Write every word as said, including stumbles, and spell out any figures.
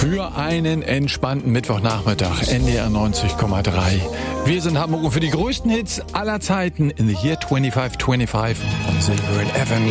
Für einen entspannten Mittwochnachmittag, N D R neunzig Komma drei. Wir sind Hamburg und für die größten Hits aller Zeiten in the year twenty-five twenty-five von Silver and Evan.